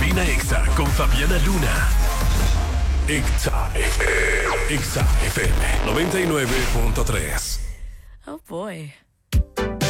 Cabina Exa con Fabiana Luna. Exa FM 99.3. Oh boy.